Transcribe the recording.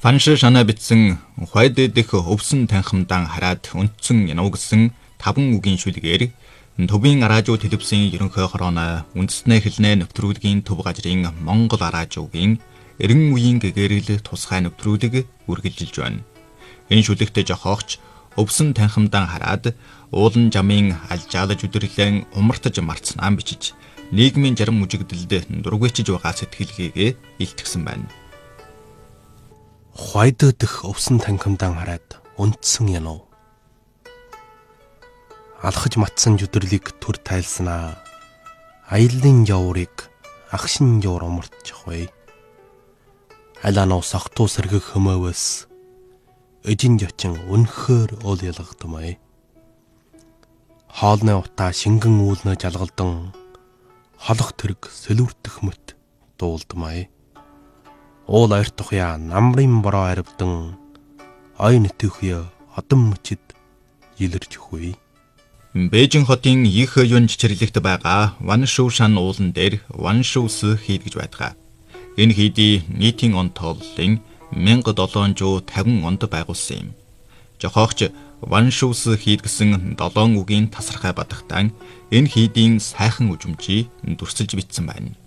Фанш шанаа бичсэн хойд дэх өвсөн танхимдан хараад үндсэн януу гэсэн 5 үгийн шүлгээр төвийн араажуу төлөвсөн ерөнхий хорооно үндэснээ хэлнэ нэвтрүүлгийн төв газрын Монгол араажуугийн 90 үеийн гэгэрэл тусгай нэвтрүүлэг үргэлжилж байна. Энэ шүлэгт жохоогч өвсөн танхимдан хараад уулан жамын алжаалж үдэрлэн умартаж марцнаа бичиж нийгмийн жарам үжигдэлд дургүйчж байгаа сэтгэлгээгээ илтгэсэн байна. Хойд дэх өвсөн танхимдан хараад үндсэн януу. Алхаж матсан жүдэрлийг төр тайлснаа. Аяллын яврыг агшин явр умартчих вэ. Алаануу согтуу сэргэх хөмөөс эжин жочин өнхөр уул ялгадмай. Хоолны утаа шингэн үүлнэ жалгалдан холох тэрэг сөлүүртэх мэт дуулдмай. Уул ойр тухяа намрын бороо аривдан ой нэтүүхье одон мөчид илэрч хөй. Бээжин хотын их юн чичэрлэгт байгаа Ваншу шан уулан дээр Ваншус хийд гэж байдаг. Энэ хийдий нийтийн он тооллын 1750 онд байгуулсан юм. Жохоогч Ваншус хийд гэсэн 7 үгийн тасархай бадагтаан энэ хийдийн сайхан үжимжийг дүрсэлж бичсэн байна.